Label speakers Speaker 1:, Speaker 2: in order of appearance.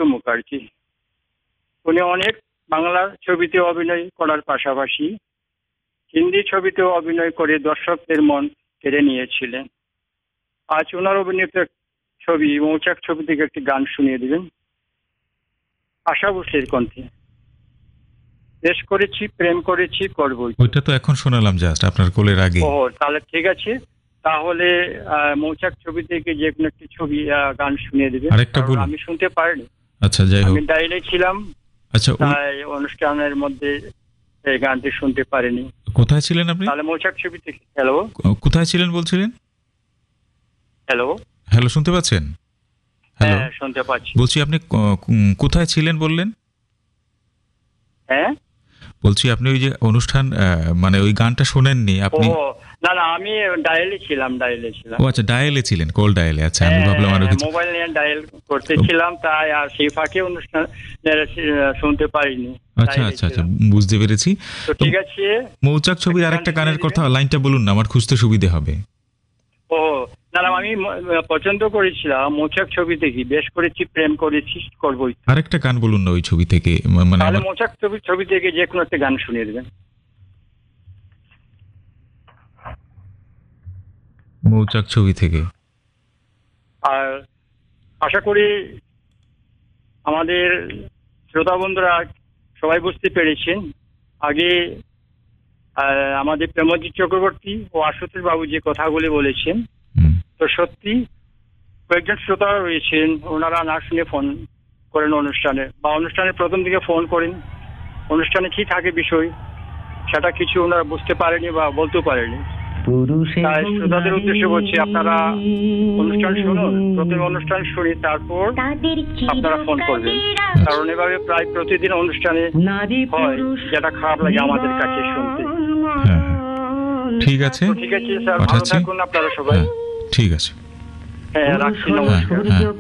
Speaker 1: মুখার্জি। উনি অনেক বাংলা ছবিতে অভিনয় করার পাশাপাশি হিন্দি ছবিতেও অভিনয় করে দর্শকদের মন কেড়ে নিয়েছিলেন। আজ ওনার অভিনীত ছবি মৌচাক ছবি থেকে একটি গান শুনিয়ে দিবেন আশা ভোসলের কণ্ঠে। দেশ করেছি, প্রেম করেছি, করবই।
Speaker 2: ওইটা তো এখন শোনালাম জাস্ট আপনার কোলের আগে।
Speaker 1: ও তাহলে ঠিক আছে, তাহলে মৌচাক ছবি থেকে যে কোনো একটি ছবি গান শুনিয়ে দিবেন।
Speaker 2: আরেকটা বলুন।
Speaker 1: আমি শুনতে পারিনি।
Speaker 2: আচ্ছা, যাই হোক।
Speaker 1: আমি ডাইলে ছিলাম,
Speaker 2: আচ্ছা,
Speaker 1: তাই অনুষ্ঠানের মধ্যে এই গানটি শুনতে পারিনি।
Speaker 2: কোথায় ছিলেন আপনি?
Speaker 1: তাহলে মৌচাক ছবি থেকে। হ্যালো,
Speaker 2: কোথায় ছিলেন বলছিলেন?
Speaker 1: হ্যালো,
Speaker 2: হ্যালো, শুনতে পাচ্ছেন? হ্যালো,
Speaker 1: হ্যাঁ শুনতে পাচ্ছি।
Speaker 2: বলছি আপনি কোথায় ছিলেন বললেন?
Speaker 1: হ্যাঁ
Speaker 2: বলছি আপনি ওই যে অনুষ্ঠান মানে ওই গানটা শোনেননি আপনি?
Speaker 1: ও না না, আমি ডায়ালে ছিলাম।
Speaker 2: ও আচ্ছা, ডায়ালে ছিলেন, কল ডায়ালে। আচ্ছা, আমি ভাবলাম আরো কিছু।
Speaker 1: মোবাইল নিয়ে ডায়াল করতেছিলাম, তাই আর সেই ফাঁকে অনুষ্ঠান শুনতে পারিনি।
Speaker 2: আচ্ছা আচ্ছা আচ্ছা, বুঝতে পেরেছি।
Speaker 1: তো ঠিক আছে,
Speaker 2: মৌচাক ছবির আরেকটা গানের কথা লাইনটা বলুন না, আমার খুঁজতে সুবিধে হবে।
Speaker 1: ও না না, আমি পছন্দ করেছিলাম মৌচাক ছবি থেকে বেশ করেছি, প্রেম করেছি, করবই।
Speaker 2: আরেকটা গান বলুন না ওই ছবি থেকে, মানে
Speaker 1: তাহলে মৌচাক ছবি থেকে যে কোনো একটা গান শুনিয়ে দেবেন।
Speaker 2: মৌচাক ছবি থেকে।
Speaker 1: আর আশা করি আমাদের শ্রোতা বন্ধুরা সবাই বুঝতে পেরেছেন। আগে আমাদের প্রেমজিৎ চক্রবর্তী ও আশুতোষ বাবু যে কথাগুলি বলেছেন, তো সত্যি কয়েকজন শ্রোতা রয়েছেন, ওনারা না শুনে ফোন করেন অনুষ্ঠানে, বা অনুষ্ঠানের প্রথম দিকে ফোন করেন, অনুষ্ঠানে কি থাকে বিষয় সেটা কিছু ওনারা বুঝতে পারেনি বা বলতেও পারেনি। তাই শ্রোতাদের উদ্দেশ্যে বলছি, আপনারা অনুষ্ঠান শুনুন, প্রথমে অনুষ্ঠান শুনি, তারপর আপনারা ফোন করবেন। কারণ এভাবে প্রায় প্রতিদিন অনুষ্ঠানে হয়, যেটা খারাপ লাগে আমাদের কাছে শুনতে।
Speaker 2: ঠিক আছে,
Speaker 1: ঠিক আছে স্যার, ভালো থাকুন আপনারা সবাই।
Speaker 2: ঠিক আছে,
Speaker 1: হ্যাঁ রাখছি, নমস্কার।